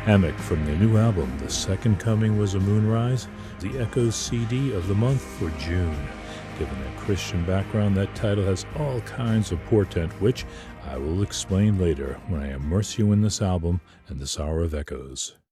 Hammock from their new album, The Second Coming Was a Moonrise, the Echoes CD of the month for June. Given their Christian background, that title has all kinds of portent, which I will explain later when I immerse you in this album and this hour of echoes.